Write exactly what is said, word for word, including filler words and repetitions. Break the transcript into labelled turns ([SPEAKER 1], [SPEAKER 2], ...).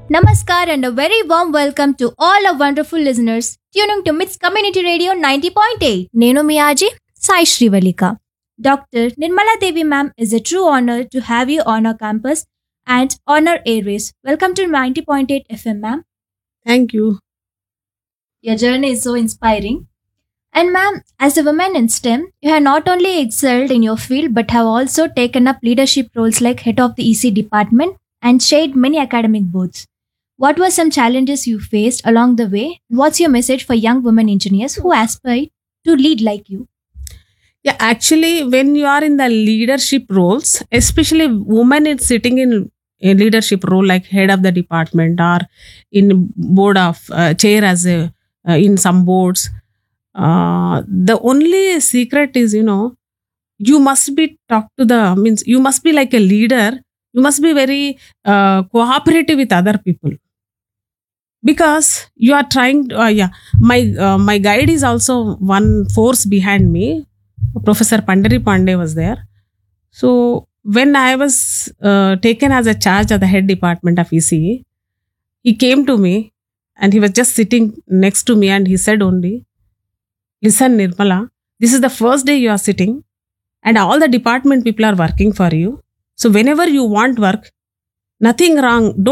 [SPEAKER 1] Namaskar and a very warm welcome to all our wonderful listeners tuning to MITS Community Radio ninety point eight. Nenu mi Aji, Sai Shrivalika. Doctor Nirmala Devi ma'am, is a true honor to have you on our campus and on our airways. Welcome to ninety point eight F M, ma'am.
[SPEAKER 2] Thank you.
[SPEAKER 1] Your journey is so inspiring. And ma'am, as a woman in STEM, you have not only excelled in your field but have also taken up leadership roles like head of the E C department and chaired many academic boards. What were some challenges you faced along the way? What's your message for young women engineers who aspire to lead like you?
[SPEAKER 2] Yeah, actually, when you are in the leadership roles, especially women is sitting in a leadership role like head of the department or in board of uh, chair as a uh, in some boards. Uh, the only secret is, you know, you must be talk to the means you must be like a leader. You must be very uh, cooperative with other people because you are trying. Uh, yeah, my uh, my guide is also one force behind me. Professor Pandari Pandey was there. So when I was uh, taken as a charge of the head department of E C E, he came to me and he was just sitting next to me and he said only, "Listen, Nirmala, this is the first day you are sitting and all the department people are working for you. So whenever you want work, nothing wrong. Don't